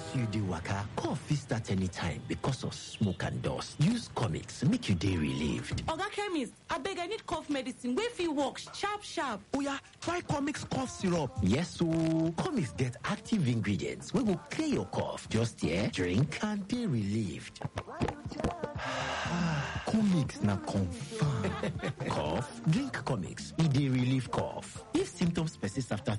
you dey waka, cough fit start anytime because of smoke and dust. Use Comix make you dey relieved. Oga chemist, abeg I need cough medicine wey fit work sharp sharp. Oya, try Comix cough syrup. Yes ooo, Comix get active ingredients wey go clear your cough. Just drink and dey relieved. Comix na confirm. Cough? Drink Comix. E dey relieve cough. If symptoms persist after